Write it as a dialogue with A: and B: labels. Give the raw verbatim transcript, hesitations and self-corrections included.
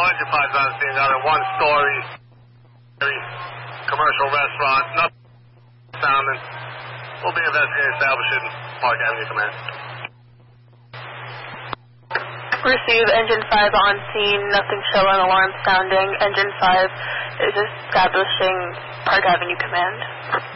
A: Engine five's on scene, got a one-story commercial restaurant, nothing sounding. We'll be investigating establishing Park Avenue Command.
B: Receive Engine five on scene, nothing showing, alarm sounding. Engine five is establishing Park Avenue Command.